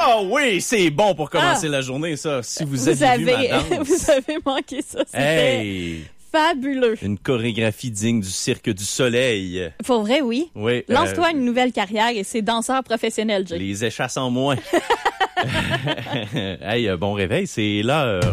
Ah oui, c'est bon pour commencer la journée, ça. Si vous aviez vu ma danse. Vous avez manqué ça. C'était fabuleux. Une chorégraphie digne du Cirque du Soleil. Pour vrai, oui. Oui. Lance-toi une nouvelle carrière et c'est danseur professionnel, Jay. Les échasses en moins. Hey, bon réveil, c'est l'heure.